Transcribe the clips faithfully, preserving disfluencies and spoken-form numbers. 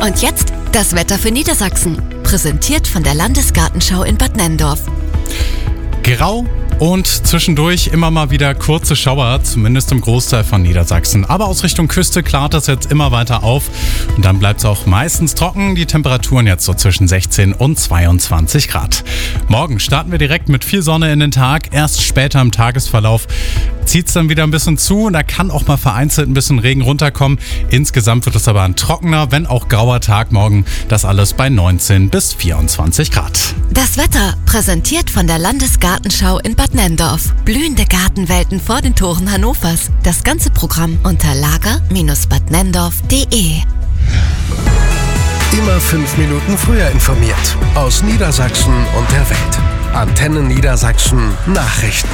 Und jetzt das Wetter für Niedersachsen. Präsentiert von der Landesgartenschau in Bad Nenndorf. Grau und zwischendurch immer mal wieder kurze Schauer, zumindest im Großteil von Niedersachsen. Aber aus Richtung Küste klart es jetzt immer weiter auf und dann bleibt es auch meistens trocken. Die Temperaturen jetzt so zwischen sechzehn und zweiundzwanzig Grad. Morgen starten wir direkt mit viel Sonne in den Tag. Erst später im Tagesverlauf zieht es dann wieder ein bisschen zu und da kann auch mal vereinzelt ein bisschen Regen runterkommen. Insgesamt wird es aber ein trockener, wenn auch grauer Tag morgen. Das alles bei neunzehn bis vierundzwanzig Grad. Das Wetter präsentiert von der Landesgartenschau in Bad Nenndorf. Blühende Gartenwelten vor den Toren Hannovers. Das ganze Programm unter lager Bindestrich bad nenndorf punkt de. Immer fünf Minuten früher informiert. Aus Niedersachsen und der Welt. Antenne Niedersachsen Nachrichten.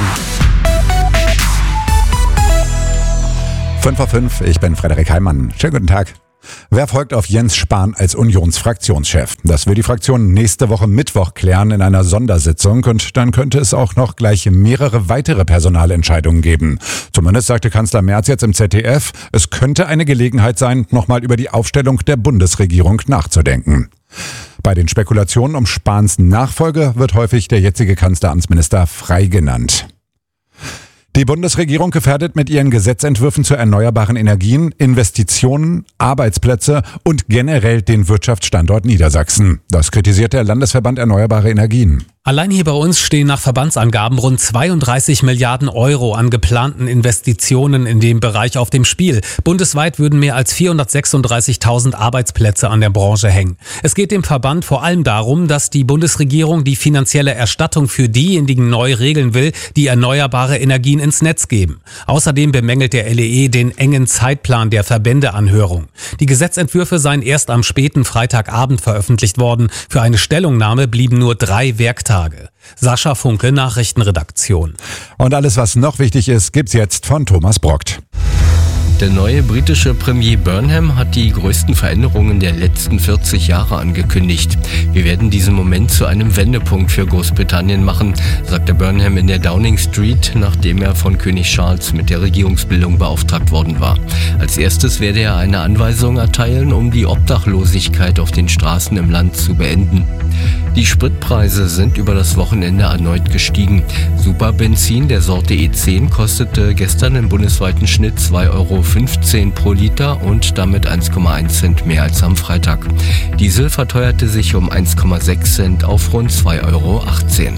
fünf Uhr fünf, ich bin Frederik Heimann. Schönen guten Tag. Wer folgt auf Jens Spahn als Unionsfraktionschef? Das will die Fraktion nächste Woche Mittwoch klären in einer Sondersitzung und dann könnte es auch noch gleich mehrere weitere Personalentscheidungen geben. Zumindest sagte Kanzler Merz jetzt im Z D F, es könnte eine Gelegenheit sein, nochmal über die Aufstellung der Bundesregierung nachzudenken. Bei den Spekulationen um Spahns Nachfolge wird häufig der jetzige Kanzleramtsminister Frey genannt. Die Bundesregierung gefährdet mit ihren Gesetzentwürfen zu erneuerbaren Energien Investitionen, Arbeitsplätze und generell den Wirtschaftsstandort Niedersachsen. Das kritisiert der Landesverband Erneuerbare Energien. Allein hier bei uns stehen nach Verbandsangaben rund zweiunddreißig Milliarden Euro an geplanten Investitionen in dem Bereich auf dem Spiel. Bundesweit würden mehr als vierhundertsechsunddreißigtausend Arbeitsplätze an der Branche hängen. Es geht dem Verband vor allem darum, dass die Bundesregierung die finanzielle Erstattung für diejenigen neu regeln will, die erneuerbare Energien ins Netz geben. Außerdem bemängelt der L E E den engen Zeitplan der Verbändeanhörung. Die Gesetzentwürfe seien erst am späten Freitagabend veröffentlicht worden. Für eine Stellungnahme blieben nur drei Werktage. Sascha Funke, Nachrichtenredaktion. Und alles, was noch wichtig ist, gibt's jetzt von Thomas Brockt. Der neue britische Premier Burnham hat die größten Veränderungen der letzten vierzig Jahre angekündigt. Wir werden diesen Moment zu einem Wendepunkt für Großbritannien machen, sagte Burnham in der Downing Street, nachdem er von König Charles mit der Regierungsbildung beauftragt worden war. Als erstes werde er eine Anweisung erteilen, um die Obdachlosigkeit auf den Straßen im Land zu beenden. Die Spritpreise sind über das Wochenende erneut gestiegen. Superbenzin der Sorte E zehn kostete gestern im bundesweiten Schnitt zwei Euro fünfzehn pro Liter und damit eins Komma eins Cent mehr als am Freitag. Diesel verteuerte sich um eins Komma sechs Cent auf rund zwei Euro achtzehn.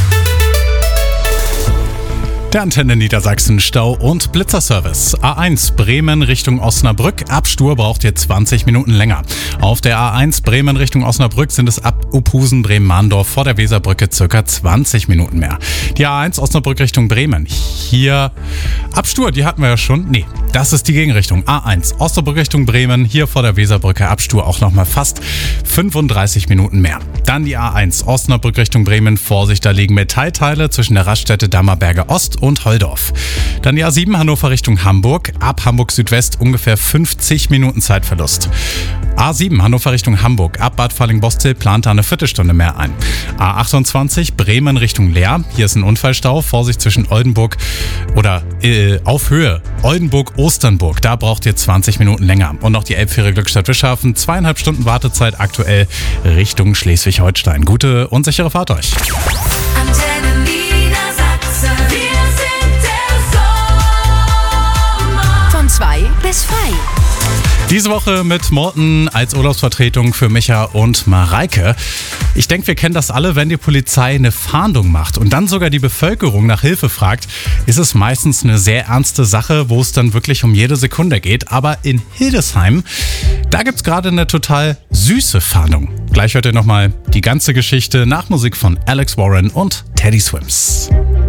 Der Antenne Niedersachsen Stau- und Blitzerservice. A eins Bremen Richtung Osnabrück. Ab Stur braucht ihr zwanzig Minuten länger. Auf der A eins Bremen Richtung Osnabrück sind es ab Uphusen Bremen-Mahndorf vor der Weserbrücke circa zwanzig Minuten mehr. Die A eins Osnabrück Richtung Bremen. Hier ab Stur, die hatten wir ja schon. Nee, das ist die Gegenrichtung. A eins Osnabrück Richtung Bremen. Hier vor der Weserbrücke ab Stur auch nochmal fast fünfunddreißig Minuten mehr. Dann die A eins Osnabrück Richtung Bremen. Vorsicht, da liegen Metallteile zwischen der Raststätte Dammerberger Ost und Holdorf. Dann die A sieben Hannover Richtung Hamburg. Ab Hamburg Südwest ungefähr fünfzig Minuten Zeitverlust. A sieben Hannover Richtung Hamburg. Ab Bad Falling-Bostel plant da eine Viertelstunde mehr ein. A achtundzwanzig Bremen Richtung Leer. Hier ist ein Unfallstau. Vorsicht zwischen Oldenburg oder äh, auf Höhe Oldenburg-Osternburg. Da braucht ihr zwanzig Minuten länger. Und noch die Elbfähre Glückstadt-Wischhafen. Zweieinhalb Stunden Wartezeit aktuell Richtung Schleswig-Holstein. Gute und sichere Fahrt euch. Antenne Niedersachsen. Wir sind der Sommer. Von zwei bis frei. Diese Woche mit Morten als Urlaubsvertretung für Micha und Mareike. Ich denke, wir kennen das alle, wenn die Polizei eine Fahndung macht und dann sogar die Bevölkerung nach Hilfe fragt, ist es meistens eine sehr ernste Sache, wo es dann wirklich um jede Sekunde geht. Aber in Hildesheim, da gibt's gerade eine total süße Fahndung. Gleich hört ihr nochmal die ganze Geschichte nach Musik von Alex Warren und Teddy Swims.